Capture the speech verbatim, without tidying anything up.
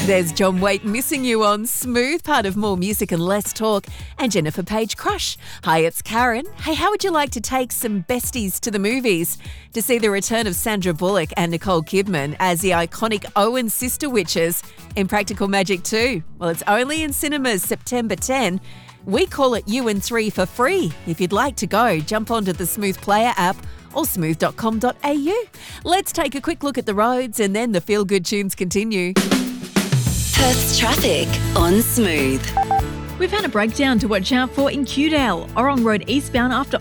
There's John Waite missing you on Smooth, part of More Music and Less Talk, and Jennifer Page Crush. Hi, it's Karen. Hey, how would you like to take some besties to the movies to see the return of Sandra Bullock and Nicole Kidman as the iconic Owen sister witches in Practical Magic two? Well, it's only in cinemas September tenth. We call it U N three for free. If you'd like to go, jump onto the Smooth Player app or smooth dot com dot a u. Let's take a quick look at the roads and then the feel-good tunes continue. Perth's traffic on Smooth. We've had a breakdown to watch out for in Cudale, Orong Road eastbound after